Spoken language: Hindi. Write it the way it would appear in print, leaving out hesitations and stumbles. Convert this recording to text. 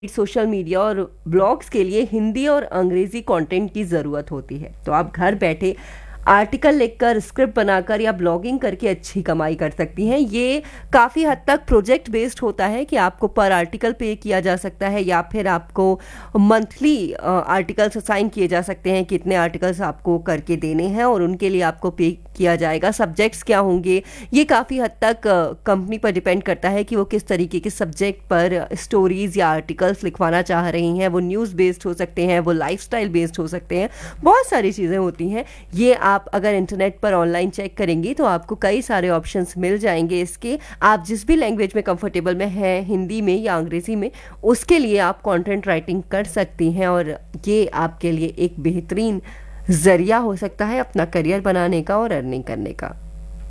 सोशल मीडिया और ब्लॉग्स के लिए हिंदी और अंग्रेजी कंटेंट की ज़रूरत होती है। तो आप घर बैठे आर्टिकल लिखकर, स्क्रिप्ट बनाकर या ब्लॉगिंग करके अच्छी कमाई कर सकती हैं। ये काफ़ी हद तक प्रोजेक्ट बेस्ड होता है कि आपको पर आर्टिकल पे किया जा सकता है या फिर आपको मंथली आर्टिकल्स असाइन किए जा सकते हैं, कितने आर्टिकल्स आपको करके देने हैं और उनके लिए आपको पे किया जाएगा। सब्जेक्ट्स क्या होंगे, ये काफ़ी हद तक कंपनी पर डिपेंड करता है कि वो किस तरीके के सब्जेक्ट पर स्टोरीज या आर्टिकल्स लिखवाना चाह रही हैं। वो न्यूज़ बेस्ड हो सकते हैं, वो लाइफस्टाइल बेस्ड हो सकते हैं, बहुत सारी चीज़ें होती हैं। ये आप अगर इंटरनेट पर ऑनलाइन चेक करेंगी तो आपको कई सारे ऑप्शंस मिल जाएंगे इसके। आप जिस भी लैंग्वेज में कंफर्टेबल में हैं, हिंदी में या अंग्रेजी में, उसके लिए आप कंटेंट राइटिंग कर सकती हैं और ये आपके लिए एक बेहतरीन जरिया हो सकता है अपना करियर बनाने का और अर्निंग करने का।